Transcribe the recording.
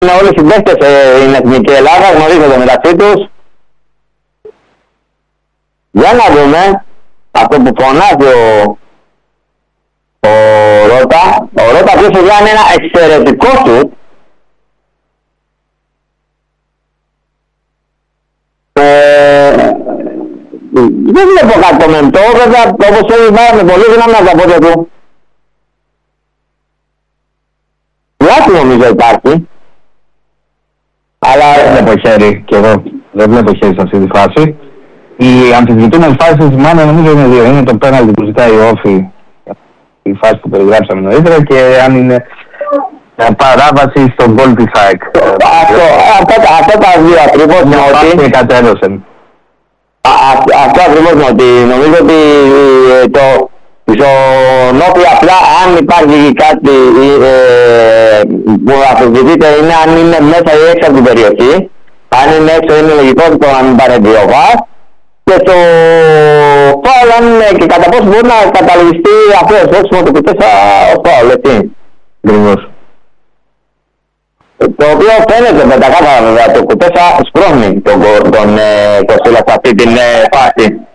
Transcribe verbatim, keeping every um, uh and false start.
είναι όλοι οι συμπαίκτες στην Εθνική Ελλάδα, γνωρίζονται μεταξύ τους. Για να δούμε αυτό που φωνάζει ο, ο Ρώτα. Ο Ρώτα ποιος είναι ένα εξαιρετικό σουτ. Ε, δεν βλέπω κάτι κομμεντό, βέβαια όπως έχει πάει με πολύ δυνάμει από τα πόδια του. Λάθη νομίζω υπάρχει. Αλλά δεν βλέπω χέρι και εγώ. Δεν βλέπω χέρι σε αυτή τη φάση. Οι αμφισβητούμενες φάσεις της Μάνα νομίζω είναι δύο. Είναι το πέναλτι που ζητάει ο Όφη, η φάση που περιγράψαμε νωρίτερα, και αν είναι παράβαση στον γκολ της ΑΕΚ. Αυτό τα δύο ακριβώς είναι ότι... Αυτό ακριβώς είναι ότι νομίζω ότι το... στον Όφη απλά αν υπάρχει κάτι ε, που αφισβητείται είναι αν είναι μέσα ή έξω από την περιοχή. Αν είναι έξω είναι λογικό να μην πάρει δύο βάς. Και το φάουλ αν είναι και κατά πόσο μπορεί να καταλογιστεί αυτό το σπρώξιμο του κουτέσα ως φάουλ, έτσι. Ακριβώς. Το οποίο φαίνεται πεντακάθαρα βέβαια, το κουτέσα σπρώχνει τον, τον ε, Κωστήλα σε αυτή την ε, φάση.